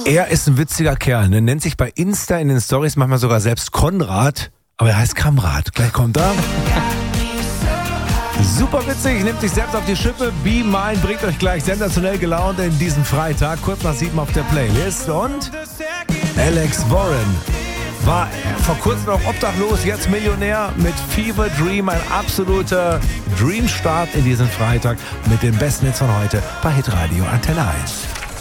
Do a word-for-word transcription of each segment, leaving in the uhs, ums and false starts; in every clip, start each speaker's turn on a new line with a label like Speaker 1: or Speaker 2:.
Speaker 1: Er ist ein witziger Kerl, ne? Nennt sich bei Insta in den Stories manchmal sogar selbst Konrad, aber er heißt Kamrat. Gleich kommt er. Super witzig, nimmt sich selbst auf die Schippe. Be Mine bringt euch gleich sensationell gelaunt in diesen Freitag. Kurz nach sieben auf der Playlist. Und Alex Warren war vor kurzem noch obdachlos, jetzt Millionär mit Fever Dream. Ein absoluter Dreamstart in diesen Freitag mit den besten Hits von heute bei Hitradio Antenne eins.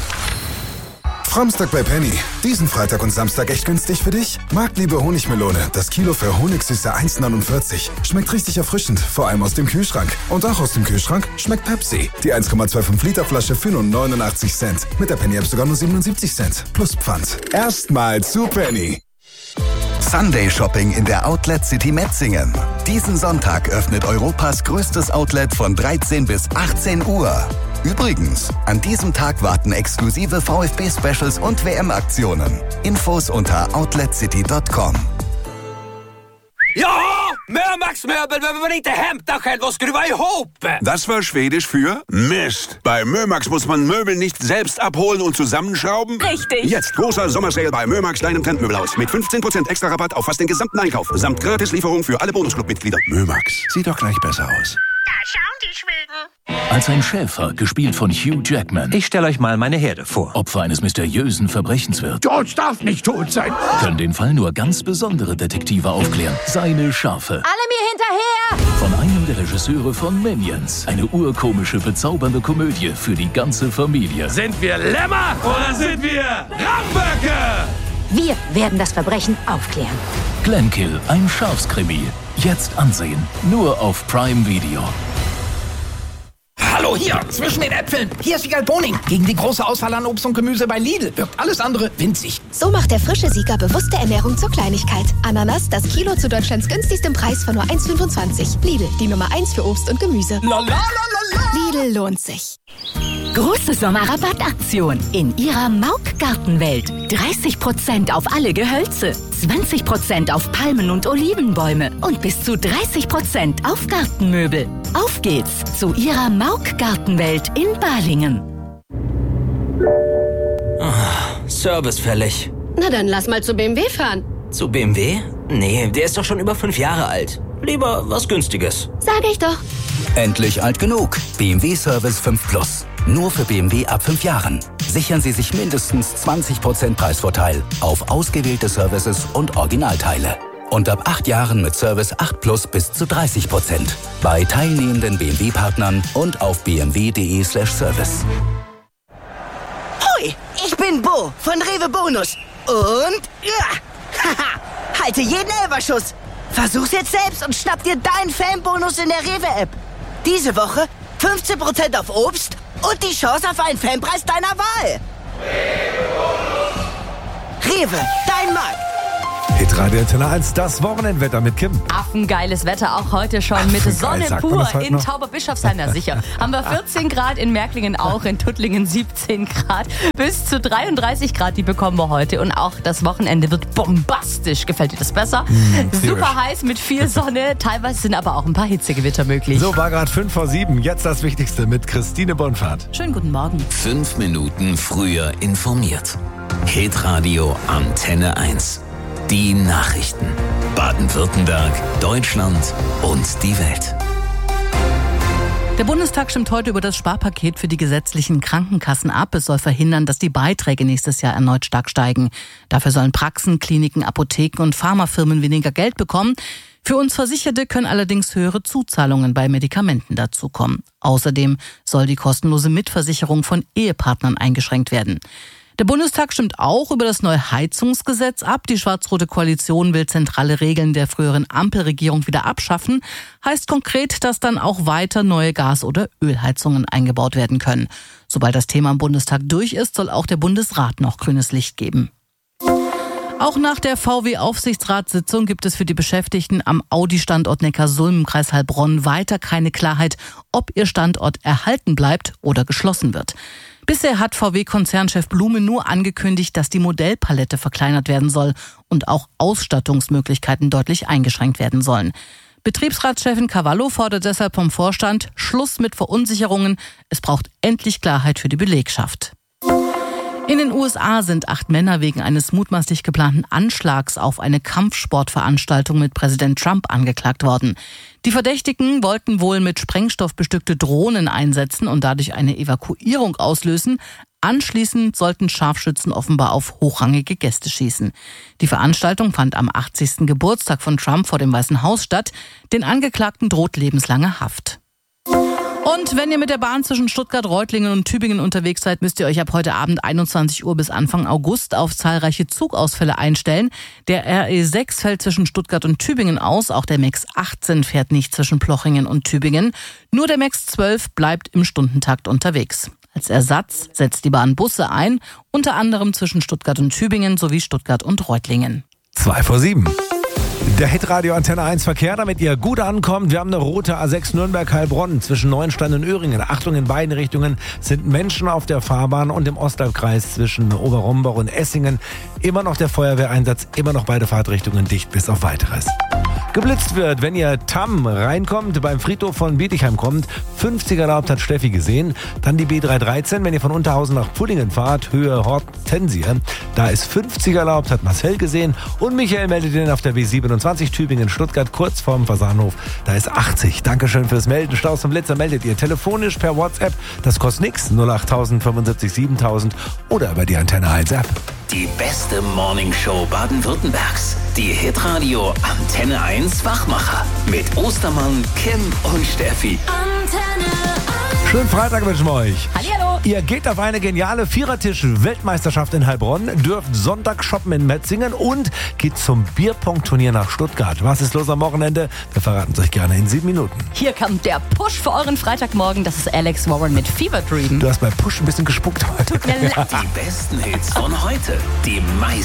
Speaker 2: Samstag bei Penny. Diesen Freitag und Samstag echt günstig für dich? Marktliebe Honigmelone. Das Kilo für Honigsüße eins neunundvierzig. Schmeckt richtig erfrischend, vor allem aus dem Kühlschrank. Und auch aus dem Kühlschrank schmeckt Pepsi. Die eins Komma fünfundzwanzig Liter Flasche für nur neunundachtzig Cent. Mit der Penny-App sogar nur siebenundsiebzig Cent. Plus Pfand. Erstmal zu Penny.
Speaker 3: Sunday Shopping in der Outlet City Metzingen. Diesen Sonntag öffnet Europas größtes Outlet von dreizehn bis achtzehn Uhr. Übrigens, an diesem Tag warten exklusive VfB-Specials und W M-Aktionen. Infos unter outlet city punkt com.
Speaker 4: Ja, Mömax Möbel behöver man inte hämta själv och skruva ihop.
Speaker 5: Das war Schwedisch für Mist. Bei Mömax muss man Möbel nicht selbst abholen und zusammenschrauben.
Speaker 6: Richtig.
Speaker 5: Jetzt großer Sommersale bei Mömax kleinem Trendmöbelhaus mit fünfzehn Prozent extra Rabatt auf fast den gesamten Einkauf. Samt Gratislieferung für alle Bonusclub-Mitglieder.
Speaker 7: Mömax, sieht doch gleich besser aus.
Speaker 6: Da schauen die Schweden.
Speaker 7: Als ein Schäfer, gespielt von Hugh Jackman,
Speaker 8: Ich stelle euch mal meine Herde vor.
Speaker 7: Opfer eines mysteriösen Verbrechens wird,
Speaker 9: George darf nicht tot sein.
Speaker 7: können den Fall nur ganz besondere Detektive aufklären. Seine Schafe.
Speaker 6: Alle mir hinterher!
Speaker 7: Von einem der Regisseure von Minions. Eine urkomische, bezaubernde Komödie für die ganze Familie.
Speaker 9: Sind wir Lämmer oder sind wir Ramböcke?
Speaker 6: Wir werden das Verbrechen aufklären.
Speaker 7: Glenkill, ein Schafskrimi. Jetzt ansehen. Nur auf Prime Video.
Speaker 10: Hallo, hier, zwischen den Äpfeln. Hier ist Wiegald Boning. Gegen die große Auswahl an Obst und Gemüse bei Lidl wirkt alles andere winzig.
Speaker 11: So macht der frische Sieger bewusste Ernährung zur Kleinigkeit. Ananas, das Kilo zu Deutschlands günstigstem Preis von nur eins Komma fünfundzwanzig. Lidl, die Nummer eins für Obst und Gemüse.
Speaker 10: La, la, la, la, la.
Speaker 11: Lidl lohnt sich.
Speaker 12: Große Sommerrabattaktion in Ihrer Mauk-Gartenwelt. dreißig Prozent auf alle Gehölze, zwanzig Prozent auf Palmen- und Olivenbäume und bis zu dreißig Prozent auf Gartenmöbel. Auf geht's zu Ihrer Mauk-Gartenwelt in Balingen.
Speaker 8: Oh, Service fällig.
Speaker 11: Na dann lass mal zu B M W fahren.
Speaker 8: Zu B M W? Nee, der ist doch schon über fünf Jahre alt. Lieber was Günstiges.
Speaker 11: Sag ich doch.
Speaker 3: Endlich alt genug. B M W Service fünf Plus. Nur für B M W ab fünf Jahren. Sichern Sie sich mindestens zwanzig Prozent Preisvorteil auf ausgewählte Services und Originalteile. Und ab acht Jahren mit Service acht Plus bis zu dreißig Prozent. Bei teilnehmenden B M W-Partnern und auf b m w punkt d e slash service.
Speaker 13: Hoi, ich bin Bo von Rewe Bonus. Und ja, haha, halte jeden Elferschuss. Versuch's jetzt selbst und schnapp dir deinen Fanbonus in der Rewe-App. Diese Woche fünfzehn Prozent auf Obst und die Chance auf einen Fanpreis deiner Wahl. Rewe, dein Markt.
Speaker 1: Hitradio Antenne eins, das Wochenendwetter mit Kim.
Speaker 14: Affengeiles Wetter, auch heute schon mit
Speaker 1: Affengeil,
Speaker 14: Sonne
Speaker 1: sagt man
Speaker 14: pur
Speaker 1: das heute
Speaker 14: in
Speaker 1: noch?
Speaker 14: Tauberbischofsheim, ja sicher. Haben wir vierzehn Grad, in Märklingen auch, in Tuttlingen siebzehn Grad. Bis zu dreiunddreißig Grad, die bekommen wir heute. Und auch das Wochenende wird bombastisch. Gefällt dir das besser?
Speaker 1: Mm,
Speaker 14: Super heiß mit viel Sonne, teilweise sind aber auch ein paar Hitzegewitter möglich.
Speaker 1: So, war gerade fünf vor sieben. Jetzt das Wichtigste mit Christine Bonfahrt.
Speaker 14: Schönen guten Morgen.
Speaker 15: Fünf Minuten früher informiert. Hitradio Antenne eins. Die Nachrichten. Baden-Württemberg, Deutschland und die Welt.
Speaker 14: Der Bundestag stimmt heute über das Sparpaket für die gesetzlichen Krankenkassen ab. Es soll verhindern, dass die Beiträge nächstes Jahr erneut stark steigen. Dafür sollen Praxen, Kliniken, Apotheken und Pharmafirmen weniger Geld bekommen. Für uns Versicherte können allerdings höhere Zuzahlungen bei Medikamenten dazukommen. Außerdem soll die kostenlose Mitversicherung von Ehepartnern eingeschränkt werden. Der Bundestag stimmt auch über das neue Heizungsgesetz ab. Die schwarz-rote Koalition will zentrale Regeln der früheren Ampelregierung wieder abschaffen. Heißt konkret, dass dann auch weiter neue Gas- oder Ölheizungen eingebaut werden können. Sobald das Thema im Bundestag durch ist, soll auch der Bundesrat noch grünes Licht geben. Auch nach der V W-Aufsichtsratssitzung gibt es für die Beschäftigten am Audi-Standort Neckarsulm im Kreis Heilbronn weiter keine Klarheit, ob ihr Standort erhalten bleibt oder geschlossen wird. Bisher hat V W-Konzernchef Blume nur angekündigt, dass die Modellpalette verkleinert werden soll und auch Ausstattungsmöglichkeiten deutlich eingeschränkt werden sollen. Betriebsratschefin Cavallo fordert deshalb vom Vorstand Schluss mit Verunsicherungen. Es braucht endlich Klarheit für die Belegschaft. In den U S A sind acht Männer wegen eines mutmaßlich geplanten Anschlags auf eine Kampfsportveranstaltung mit Präsident Trump angeklagt worden. Die Verdächtigen wollten wohl mit Sprengstoff bestückte Drohnen einsetzen und dadurch eine Evakuierung auslösen. Anschließend sollten Scharfschützen offenbar auf hochrangige Gäste schießen. Die Veranstaltung fand am achtzigsten Geburtstag von Trump vor dem Weißen Haus statt. Den Angeklagten droht lebenslange Haft. Und wenn ihr mit der Bahn zwischen Stuttgart, Reutlingen und Tübingen unterwegs seid, müsst ihr euch ab heute Abend einundzwanzig Uhr bis Anfang August auf zahlreiche Zugausfälle einstellen. Der R E sechs fällt zwischen Stuttgart und Tübingen aus. Auch der MAX achtzehn fährt nicht zwischen Plochingen und Tübingen. Nur der MAX zwölf bleibt im Stundentakt unterwegs. Als Ersatz setzt die Bahn Busse ein, unter anderem zwischen Stuttgart und Tübingen sowie Stuttgart und Reutlingen.
Speaker 1: Zwei vor sieben. Der Hitradio Antenne eins Verkehr, damit ihr gut ankommt. Wir haben eine rote A sechs Nürnberg-Heilbronn zwischen Neuenstein und Öhringen. Achtung, in beiden Richtungen sind Menschen auf der Fahrbahn und im Ostalbkreis zwischen Oberrombach und Essingen immer noch der Feuerwehreinsatz, immer noch beide Fahrtrichtungen dicht bis auf Weiteres. Geblitzt wird, wenn ihr Tamm reinkommt, beim Friedhof von Bietigheim kommt. fünfzig erlaubt, hat Steffi gesehen. Dann die B dreihundertdreizehn, wenn ihr von Unterhausen nach Pullingen fahrt, Höhe Hortensie. Da ist fünfzig erlaubt, hat Marcel gesehen. Und Michael meldet ihn auf der B siebenundzwanzig Tübingen-Stuttgart, kurz vorm Fasanhof. Da ist achtzig. Dankeschön fürs Melden. Staus und Blitzer meldet ihr telefonisch per WhatsApp. Das kostet nichts. null acht tausend fünfundsiebzig siebentausend oder über die Antenne eins App.
Speaker 15: Die beste Morningshow Baden-Württembergs. Die Hitradio Antenne eins Wachmacher. Mit Ostermann, Kim und Steffi.
Speaker 6: Antenne eins.
Speaker 1: Schönen Freitag wünschen wir euch.
Speaker 6: Hallihallo.
Speaker 1: Ihr geht auf eine geniale Vierertisch-Weltmeisterschaft in Heilbronn, dürft Sonntag shoppen in Metzingen und geht zum Bierpong-Turnier nach Stuttgart. Was ist los am Wochenende? Wir verraten es euch gerne in sieben Minuten.
Speaker 16: Hier kommt der Push für euren Freitagmorgen. Das ist Alex Warren mit Fever Dream.
Speaker 1: Du hast bei Push ein bisschen gespuckt heute.
Speaker 16: Tut mir leid.
Speaker 15: Die besten Hits von heute. Die meisten